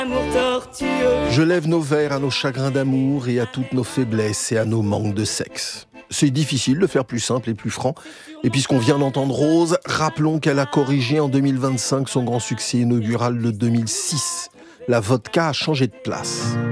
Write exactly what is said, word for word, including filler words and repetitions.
Je lève nos verres à nos chagrins d'amour et à toutes nos faiblesses et à nos manques de sexe. C'est difficile de faire plus simple et plus franc. Et puisqu'on vient d'entendre Rose, rappelons qu'elle a corrigé en deux mille vingt-cinq son grand succès inaugural de deux mille six. La vodka a changé de place.